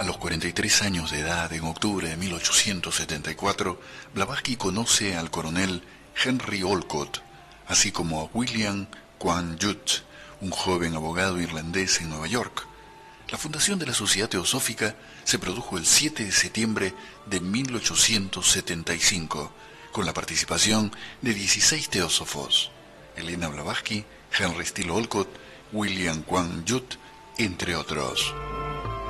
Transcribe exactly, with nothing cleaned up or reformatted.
A los cuarenta y tres años de edad, en octubre de mil ochocientos setenta y cuatro, Blavatsky conoce al coronel Henry Olcott, así como a William Quang Judd, un joven abogado irlandés en Nueva York. La fundación de la Sociedad Teosófica se produjo el siete de septiembre de mil ochocientos setenta y cinco, con la participación de dieciséis teósofos: Elena Blavatsky, Henry Steele Olcott, William Quang Judd, entre otros.